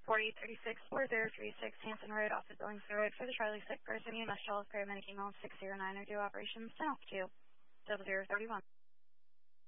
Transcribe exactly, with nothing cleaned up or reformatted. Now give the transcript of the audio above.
forty thirty-six four zero three six Hanson Road, off the Billings Road for the Charlie sick person. You must call paramedic email six zero nine or do operations ten off two double zero thirty one.